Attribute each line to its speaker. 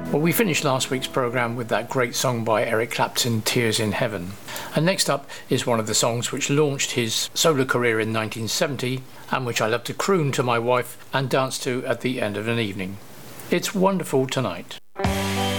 Speaker 1: Well, we finished last week's programme with that great song by Eric Clapton, Tears in Heaven. And next up is one of the songs which launched his solo career in 1970 and which I love to croon to my wife and dance to at the end of an evening. It's Wonderful Tonight.